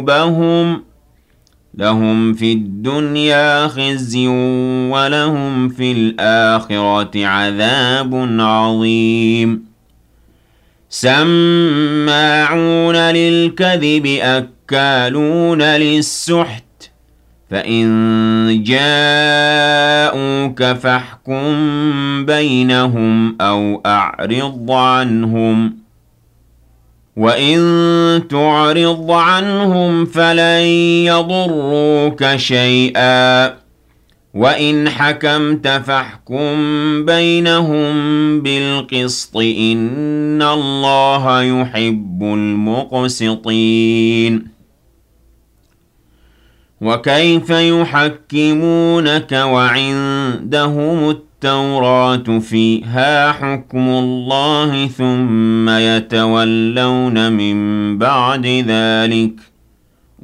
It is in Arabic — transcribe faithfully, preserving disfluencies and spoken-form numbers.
قلوبهم لهم في الدنيا خزي ولهم في الآخرة عذاب عظيم سماعون للكذب أكالون للسحت فإن جاءوك فاحكم بينهم أو أعرض عنهم وإن تعرض عنهم فلن يضروك شيئا وإن حكمت فاحكم بينهم بالقسط إن الله يحب المقسطين وكيف يحكمونك وعندهم التوراة فيها حكم الله ثم يتولون من بعد ذلك